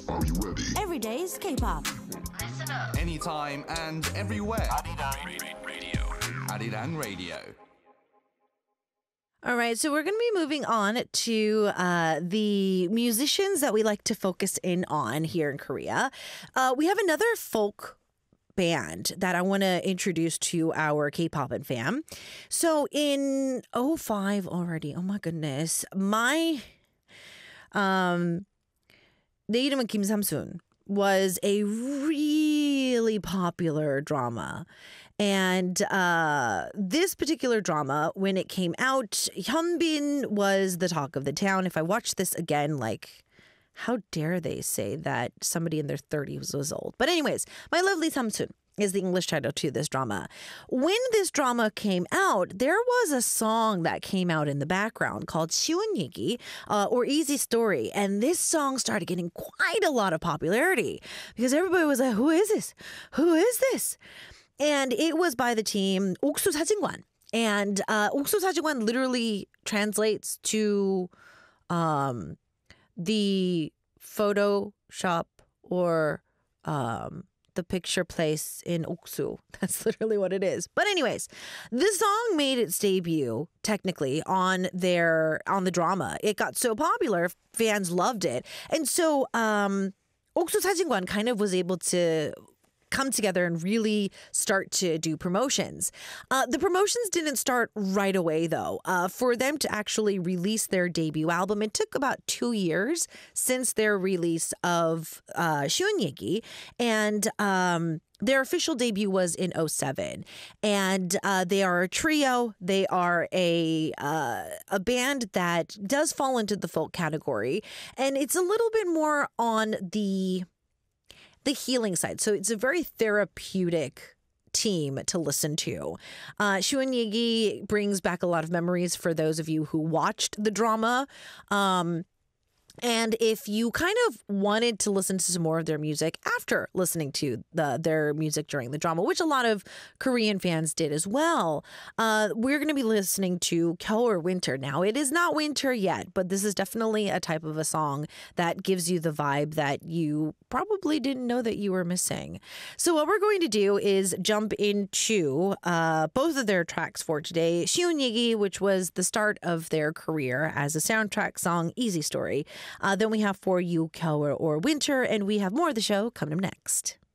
Are you ready? Every day's K-pop. Listen up. Anytime and everywhere. Radio. Arirang Radio. All right, so we're going to be moving on to the musicians that we like to focus in on here in Korea. We have another folk band that I want to introduce to our K-pop and fam. So in '05 already, oh my goodness, my 내 이름은 김삼순 was a really popular drama. And this particular drama, when it came out, Hyunbin was the talk of the town. If I watch this again, like, how dare they say that somebody in their 30s was old? But anyways, My Lovely Samsun is the English title to this drama. When this drama came out, there was a song that came out in the background called 쉬운 얘기, or Easy Story. And this song started getting quite a lot of popularity because everybody was like, who is this? Who is this? And it was by the team 옥수 사진관. And 옥수 사진관 literally translates to the photo shop or the picture place in 옥수. That's literally what it is. But anyways, this song made its debut technically on the drama. It got so popular, fans loved it. And so 옥수 사진관 kind of was able to come together and really start to do promotions. The promotions didn't start right away, though. For them to actually release their debut album, it took about 2 years since their release of 쉬운 얘기. And their official debut was in '07. And they are a trio. They are a band that does fall into the folk category. And it's a little bit more on the healing side. So it's a very therapeutic team to listen to. 쉬운 얘기 brings back a lot of memories for those of you who watched the drama. And if you kind of wanted to listen to some more of their music after listening to their music during the drama, which a lot of Korean fans did as well, we're going to be listening to 겨울 winter. Now, it is not winter yet, but this is definitely a type of a song that gives you the vibe that you probably didn't know that you were missing. So what we're going to do is jump into both of their tracks for today. 쉬운 얘기, which was the start of their career as a soundtrack song, Easy Story. Then we have For You, 겨울 or Winter, and we have more of the show coming up next.